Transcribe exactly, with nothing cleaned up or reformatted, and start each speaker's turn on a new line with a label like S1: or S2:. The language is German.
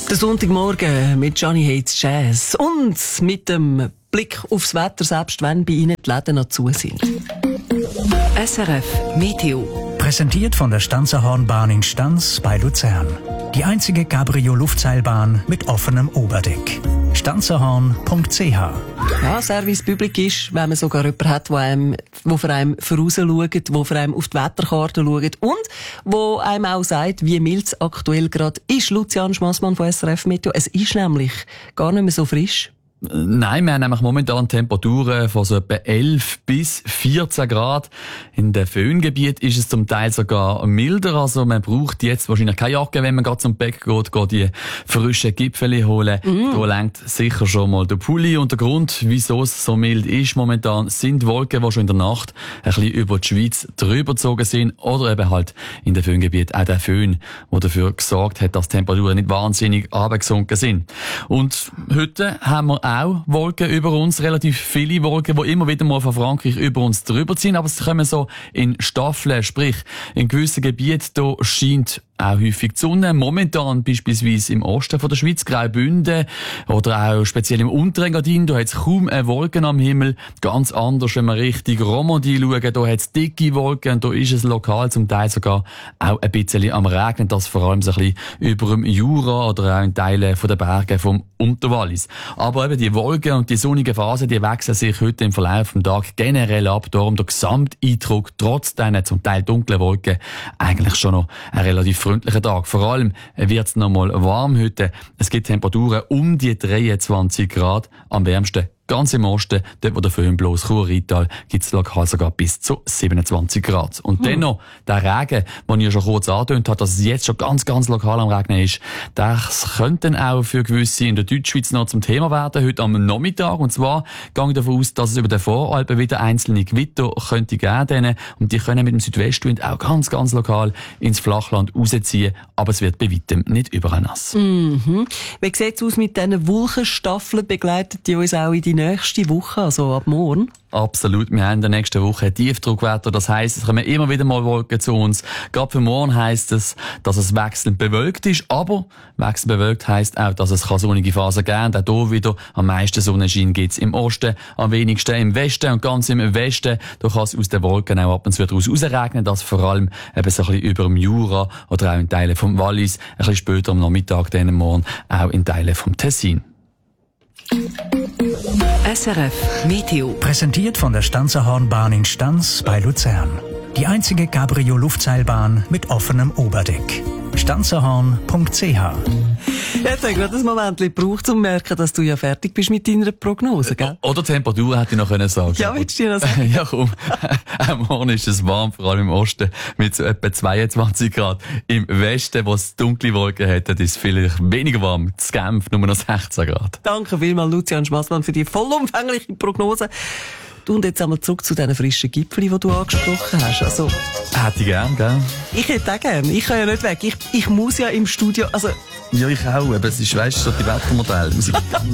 S1: Der Sonntagmorgen mit Johnny Hates Jazz und mit dem Blick aufs Wetter, selbst wenn bei Ihnen die Läden noch zu sind.
S2: S R F Meteo.
S3: Präsentiert von der Stanzerhornbahn in Stanz bei Luzern. Die einzige Cabrio-Luftseilbahn mit offenem Oberdeck. stanzerhorn punkt c h.
S1: Ja, Service Public ist, wenn man sogar jemanden hat, der einem, wo für einem voraus schaut, der für einem auf die Wetterkarte schaut und wo einem auch sagt, wie mild es aktuell gerade ist. Lucian Schmassmann von S R F Meteo. Es ist nämlich gar nicht mehr so frisch.
S4: Nein, wir haben nämlich momentan Temperaturen von so etwa elf bis vierzehn Grad. In den Föhngebieten ist es zum Teil sogar milder. Also man braucht jetzt wahrscheinlich keine Jacke, wenn man gerade zum Bäck geht, geht die frischen Gipfeli holen. Mm. Da lenkt sicher schon mal der Pulli. Und der Grund, wieso es so mild ist momentan, sind Wolken, die schon in der Nacht ein bisschen über die Schweiz drüber gezogen sind. Oder eben halt in den Föhngebieten auch der Föhn, der dafür gesorgt hat, dass die Temperaturen nicht wahnsinnig runtergesunken sind. Und heute haben wir auch Wolken über uns, relativ viele Wolken, die immer wieder mal von Frankreich über uns drüber ziehen, aber es kommen so in Staffeln, sprich in gewissen Gebieten, da scheint auch häufig die Sonne. Momentan beispielsweise im Osten von der Schweiz, Graubünden oder auch speziell im Unterengadin, da hat es kaum eine Wolken am Himmel. Ganz anders, wenn wir Richtung Romandie schauen, da hat es dicke Wolken und da ist es lokal zum Teil sogar auch ein bisschen am Regnen, das vor allem so ein bisschen über dem Jura oder auch in Teilen von den Bergen vom Unterwallis. Aber eben die Wolken und die sonnige Phase, die wechseln sich heute im Verlauf des Tages generell ab. Darum der Gesamteindruck, trotz diesen zum Teil dunklen Wolken, eigentlich schon noch ein relativ freundlicher Tag. Vor allem wird es noch mal warm heute. Es gibt Temperaturen um die dreiundzwanzig Grad, am wärmsten ganz im Osten, dort wo der Föhn bloß Chur-Rheintal, gibt es lokal sogar bis zu siebenundzwanzig Grad. Und hm. dennoch, der Regen, den ich ja schon kurz angetönt habe, dass es jetzt schon ganz, ganz lokal am Regnen ist, das könnte dann auch für gewisse in der Deutschschweiz noch zum Thema werden, heute am Nachmittag. Und zwar gehe ich davon aus, dass es über den Voralpen wieder einzelne Gewitter könnte geben denen, und die können mit dem Südwestwind auch ganz, ganz lokal ins Flachland rausziehen, aber es wird bei weitem nicht überall nass.
S1: Mhm. Wie sieht es aus mit diesen Wolkenstaffeln? Begleitet die uns auch in die nächste Woche, also ab morgen?
S4: Absolut. Wir haben in der nächsten Woche Tiefdruckwetter. Das heisst, es kommen immer wieder mal Wolken zu uns. Gerade für morgen heisst es, dass es wechselnd bewölkt ist. Aber wechselnd bewölkt heisst auch, dass es sonnige Phasen geben kann. Auch hier wieder am meisten Sonnenschein gibt es im Osten, am wenigsten im Westen. Und ganz im Westen, da kann es aus den Wolken auch ab und zu wieder rausregnen. Das vor allem eben so ein bisschen über dem Jura oder auch in Teilen vom Wallis. Ein bisschen später am Nachmittag, dann morgen auch in Teilen vom Tessin.
S2: S R F Meteo.
S3: Präsentiert von der Stanzerhornbahn in Stanz bei Luzern. Die einzige Cabrio-Luftseilbahn mit offenem Oberdeck. stanzerhorn punkt c h.
S1: Jetzt habe ich gerade ein Moment gebraucht, um zu merken, dass du ja fertig bist mit deiner Prognose, gell?
S4: Oder Temperatur hätte ich noch können sagen.
S1: Ja, willst du dir das sagen?
S4: Ja, komm. Auch morgen ist es warm, vor allem im Osten, mit so etwa zweiundzwanzig Grad. Im Westen, wo es dunkle Wolken hat, ist es vielleicht weniger warm. Das Genf nur noch sechzehn Grad.
S1: Danke vielmals, Lucian Schmassmann, für die vollumfängliche Prognose. Du, und jetzt einmal zurück zu diesen frischen Gipfeln, die du angesprochen hast. Also,
S4: hätte ich gern, gell?
S1: Ich hätte auch gern. Ich kann ja nicht weg. Ich, ich muss ja im Studio, also...
S4: Ja, ich auch. Aber es ist, weißt du, so die Wettermodelle.